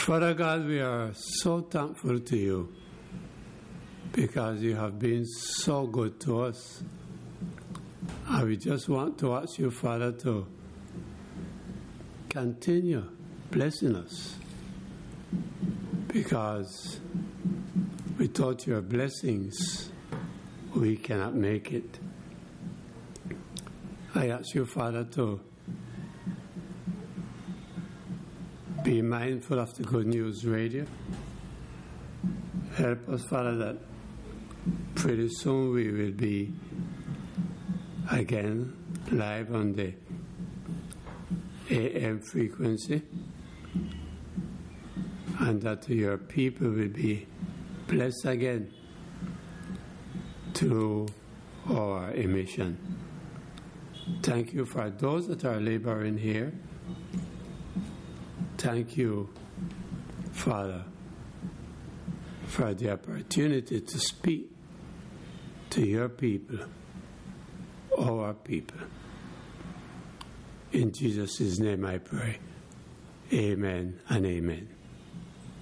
Father God, we are so thankful to you because you have been so good to us. And we just want to ask you, Father, to continue blessing us, because without your blessings, we cannot make it. I ask you, Father, to be mindful of the Good News Radio. Help us, Father, that pretty soon we will be again live on the AM frequency, and that your people will be blessed again through our emission. Thank you for those that are laboring here. Thank you, Father, for the opportunity to speak to your people, our people. In Jesus' name I pray. Amen and amen.